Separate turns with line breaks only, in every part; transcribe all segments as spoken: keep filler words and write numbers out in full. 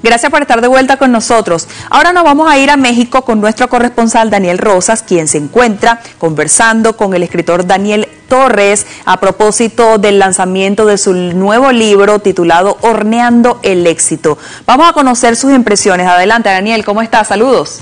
Gracias por estar de vuelta con nosotros. Ahora nos vamos a ir a México con nuestro corresponsal Daniel Rosas, quien se encuentra conversando con el escritor Daniel Torres a propósito del lanzamiento de su nuevo libro titulado Horneando el Éxito. Vamos a conocer sus impresiones. Adelante, Daniel, ¿cómo estás? Saludos.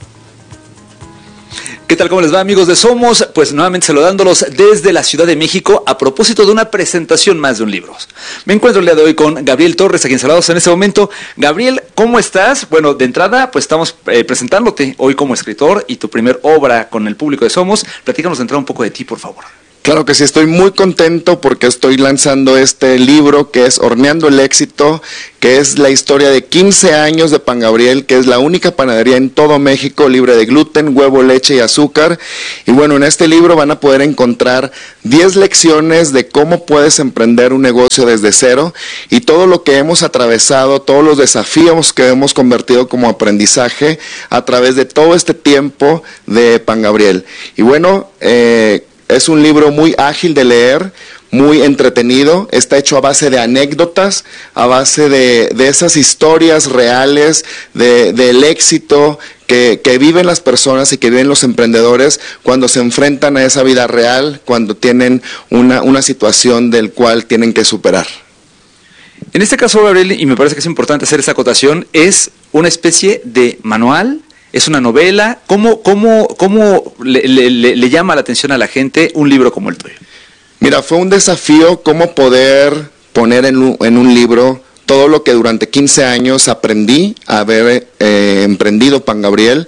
¿Qué tal? ¿Cómo les va, amigos de Somos? Pues nuevamente saludándolos desde la Ciudad de México a propósito de una presentación más de un libro. Me encuentro el día de hoy con Gabriel Torres, a quien saludamos en este momento. Gabriel, ¿cómo estás? Bueno, de entrada, pues estamos eh, presentándote hoy como escritor y tu primer obra con el público de Somos. Platícanos de entrada un poco de ti, por favor.
Claro que sí, estoy muy contento porque estoy lanzando este libro que es Horneando el Éxito, que es la historia de quince años de Pan Gabriel, que es la única panadería en todo México libre de gluten, huevo, leche y azúcar. Y bueno, en este libro van a poder encontrar diez lecciones de cómo puedes emprender un negocio desde cero y todo lo que hemos atravesado, todos los desafíos que hemos convertido como aprendizaje a través de todo este tiempo de Pan Gabriel. Y bueno, eh, es un libro muy ágil de leer, muy entretenido, está hecho a base de anécdotas, a base de, de esas historias reales, de, del éxito que, que viven las personas y que viven los emprendedores cuando se enfrentan a esa vida real, cuando tienen una, una situación del cual tienen que superar.
En este caso, Gabriel, y me parece que es importante hacer esa acotación, es una especie de manual. ¿Es una novela? ¿Cómo, cómo, cómo le, le, le llama la atención a la gente un libro como el tuyo?
Mira, fue un desafío cómo poder poner en un, en un libro todo lo que durante quince años aprendí a haber eh, emprendido Pan Gabriel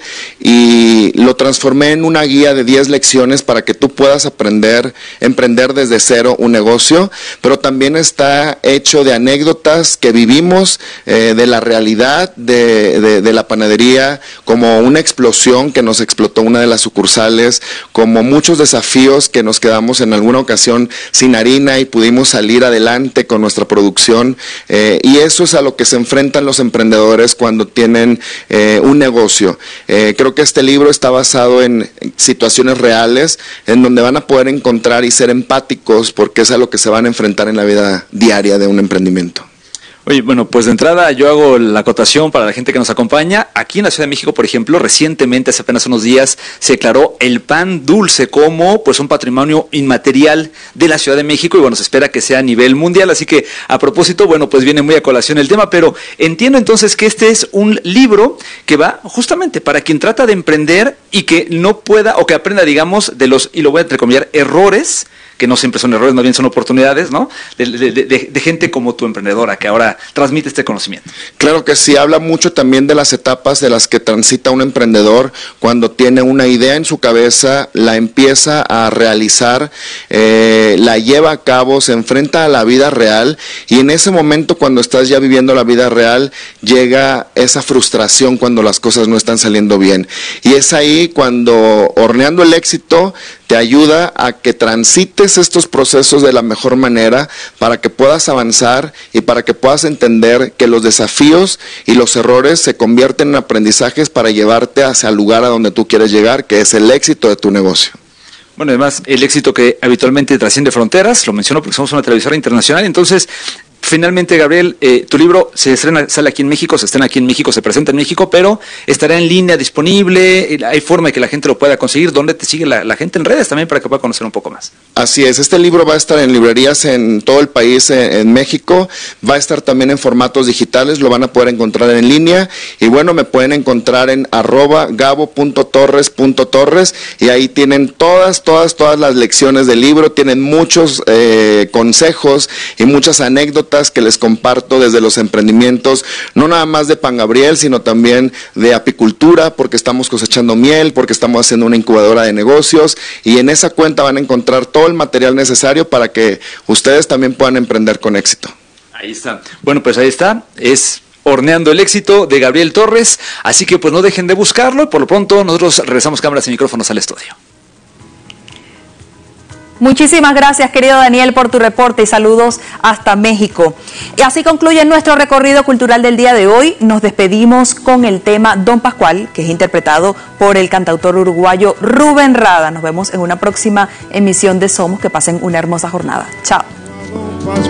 y lo transformé en una guía de diez lecciones para que tú puedas aprender, emprender desde cero un negocio, pero también está hecho de anécdotas que vivimos, eh, de la realidad de, de, de la panadería, como una explosión que nos explotó una de las sucursales, como muchos desafíos que nos quedamos en alguna ocasión sin harina y pudimos salir adelante con nuestra producción, eh, y eso es a lo que se enfrentan los emprendedores cuando tienen eh, un negocio. Eh, creo que este libro está basado en situaciones reales, en donde van a poder encontrar y ser empáticos, porque es a lo que se van a enfrentar en la vida diaria de un emprendimiento.
Oye, bueno, pues de entrada yo hago la acotación para la gente que nos acompaña. Aquí en la Ciudad de México, por ejemplo, recientemente, hace apenas unos días, se declaró el pan dulce como pues un patrimonio inmaterial de la Ciudad de México y bueno, se espera que sea a nivel mundial. Así que a propósito, bueno, pues viene muy a colación el tema, pero entiendo entonces que este es un libro que va justamente para quien trata de emprender y que no pueda o que aprenda, digamos, de los, y lo voy a entrecomillar, errores, que no siempre son errores, más bien son oportunidades, ¿no? De, de, de, de gente como tu emprendedora, que ahora transmite este conocimiento.
Claro que sí, habla mucho también de las etapas de las que transita un emprendedor cuando tiene una idea en su cabeza, la empieza a realizar, eh, la lleva a cabo, se enfrenta a la vida real y en ese momento cuando estás ya viviendo la vida real, llega esa frustración cuando las cosas no están saliendo bien. Y es ahí cuando Horneando el Éxito te ayuda a que transites estos procesos de la mejor manera para que puedas avanzar y para que puedas entender que los desafíos y los errores se convierten en aprendizajes para llevarte hacia el lugar a donde tú quieres llegar, que es el éxito de tu negocio.
Bueno, además, el éxito que habitualmente trasciende fronteras, lo menciono porque somos una televisora internacional, entonces, finalmente, Gabriel, eh, tu libro se estrena, sale aquí en México, se estrena aquí en México, se presenta en México, pero estará en línea disponible, hay forma de que la gente lo pueda conseguir. ¿Dónde te sigue la, la gente en redes también para que pueda conocer un poco más?
Así es, este libro va a estar en librerías en todo el país, en, en México, va a estar también en formatos digitales, lo van a poder encontrar en línea y bueno, me pueden encontrar en arroba gabo punto torres punto torres y ahí tienen todas, todas, todas las lecciones del libro, tienen muchos eh, consejos y muchas anécdotas que les comparto desde los emprendimientos, no nada más de Pan Gabriel, sino también de apicultura, porque estamos cosechando miel, porque estamos haciendo una incubadora de negocios, y en esa cuenta van a encontrar todo el material necesario para que ustedes también puedan emprender con éxito.
Ahí está. Bueno, pues ahí está. Es Horneando el Éxito de Gabriel Torres, así que pues no dejen de buscarlo. Por lo pronto nosotros regresamos cámaras y micrófonos al estudio.
Muchísimas gracias, querido Daniel, por tu reporte y saludos hasta México. Y así concluye nuestro recorrido cultural del día de hoy. Nos despedimos con el tema Don Pascual, que es interpretado por el cantautor uruguayo Rubén Rada. Nos vemos en una próxima emisión de Somos. Que pasen una hermosa jornada. Chao.